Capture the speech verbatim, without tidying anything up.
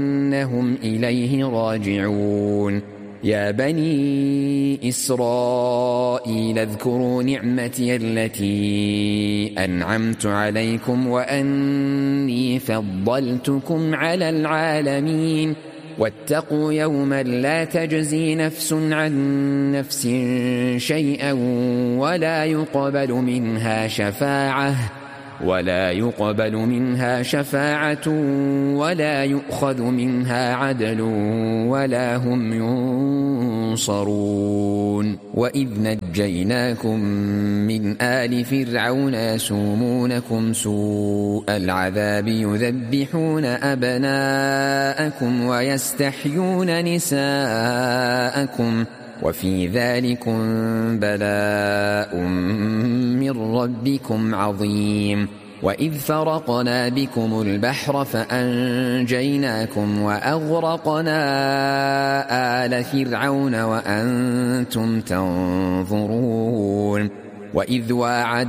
أنهم إليه راجعون. يا بني إسرائيل اذكروا نعمتي التي أنعمت عليكم وأني فضلتكم على العالمين. واتقوا يوما لا تجزي نفس عن نفس شيئا ولا يقبل منها شفاعة ولا يقبل منها شفاعة ولا يؤخذ منها عدل ولا هم ينصرون. وإذ نجيناكم من آل فرعون يسومونكم سوء العذاب يذبحون أبناءكم ويستحيون نساءكم وفي ذلكم بلاء من ربكم عظيم. وإذ فرقنا بكم البحر فأنجيناكم وأغرقنا آل فرعون وأنتم تنظرون. وإذ واعد